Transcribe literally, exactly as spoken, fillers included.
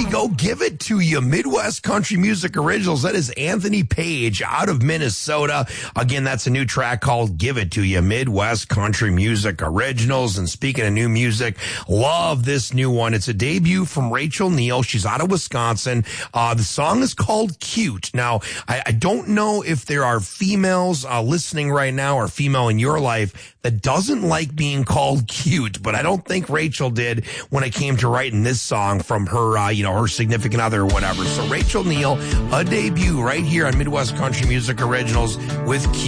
we go. Give It To You, Midwest Country Music Originals. That is Anthony Page out of Minnesota. Again, that's a new track called Give It To You, Midwest Country Music Originals. And speaking of new music, love this new one. It's a debut from Rachel Neal. She's out of Wisconsin. Uh, the song is called Cute. Now, I, I don't know if there are females uh, listening right now or female in your life that doesn't like being called cute, but I don't think Rachel did when it came to writing this song from her, uh, you know, her significant other or whatever. So Rachel Neal, a debut right here on Midwest Country Music Originals with Cute.